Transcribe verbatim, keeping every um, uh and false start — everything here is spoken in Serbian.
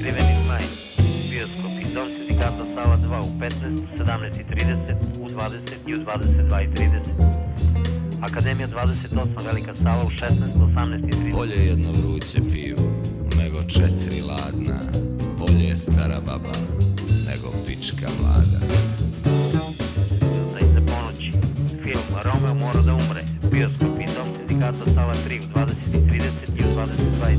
Skriveni zmaj, bioskopi, Dom sindikata Sala dva u petnaest, sedamnaest i trideset, u dvadeset i u dvadeset dva i trideset. Akademija dvadeset osam, velika sala u šesnaest, osamnaest i trideset. Bolje jedno vruće pivo nego četiri ladna. Bolje je stara baba nego pička mlada. Da iza ponoći, film Romeo mora da umre, bioskopi, Dom sindikata Sala tri u dvadeset i trideset i u dvadeset dva i